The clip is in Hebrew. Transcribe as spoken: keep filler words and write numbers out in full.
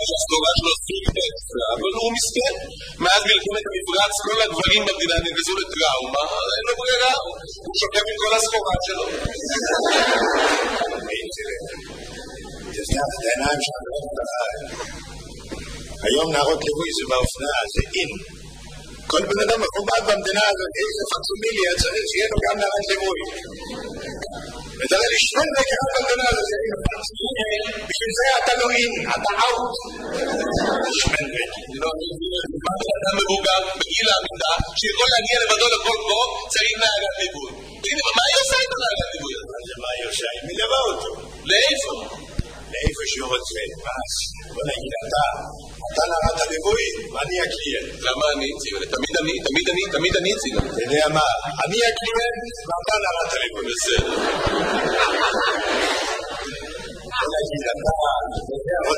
שהסלוגה שלו סוג טקס, אבל הוא מסכן. מאז מלחמת המפרץ כל הגברים במדינה נגזו לטראומה, אין לו ברירה, הוא שוקם עם כל הסחורה שלו. תזכר את העיניים שלנו, היום נערות ליווי זה באופנה, זה אין. כל בן אדם מכובד במדינה הזאת, איזה פקסימיליה צריך שיהיה לו גם נערת ליווי. ותראה לי שני דקה במדינה הזאת, בשביל זה אתה לא אין, אתה אאוט. שמן דקה. מה זה אדם מבוגר בגיל העמידה שיכול להגיע לבדו לכל קרוב צריך נערת ליווי. מה היא עושה את הנערת ליווי? מה היא עושה? היא מלווה אותו. לאיפה? לאיפה שהוא רוצה. אז בוא נגיד אתה, אתה נערת הליווי ואני הקליינט. למה אני? תמיד אני, תמיד אני, תמיד אני אציג. אתה יודע מה? אני הקליינט ואתה נערת הליווי. בסדר. בוא נגיד אתה,